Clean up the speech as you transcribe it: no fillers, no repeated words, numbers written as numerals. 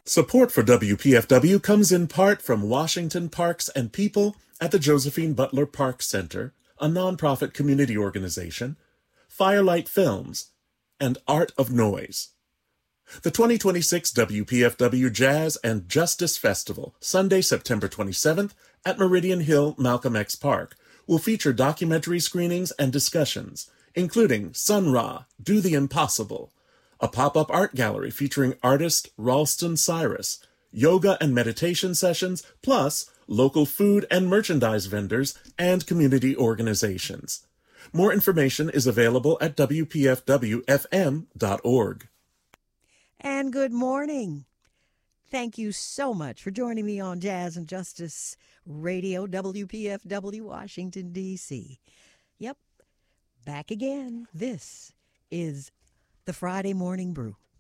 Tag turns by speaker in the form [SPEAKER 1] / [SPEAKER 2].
[SPEAKER 1] Support for WPFW comes in part from Washington Parks and People at the Josephine Butler Park Center, a nonprofit community organization, Firelight Films, and Art of Noise. The 2026 WPFW Jazz and Justice Festival, Sunday, September 27th at Meridian Hill Malcolm X Park, will feature documentary screenings and discussions, including Sun Ra, Do the Impossible, a pop-up art gallery featuring artist Ralston Cyrus, yoga and meditation sessions, plus local food and merchandise vendors and community organizations. More information is available at WPFWFM.org.
[SPEAKER 2] And good morning. Thank you so much for joining me on Jazz and Justice Radio, WPFW, Washington, D.C. Yep, back again. This is the Friday Morning Brew.